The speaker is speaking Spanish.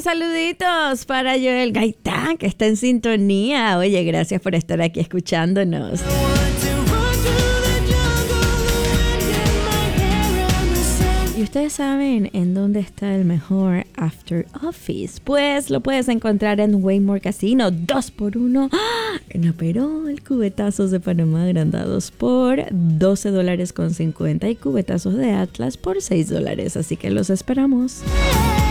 saluditos para Joel Gaitán, que está en sintonía. Oye, gracias por estar aquí escuchándonos. ¿Y ustedes saben en dónde está el mejor After Office? Pues lo puedes encontrar en Waymore Casino, 2x1 en Aperol, cubetazos de Panamá agrandados por $12.50 y cubetazos de Atlas por $6. Así que los esperamos.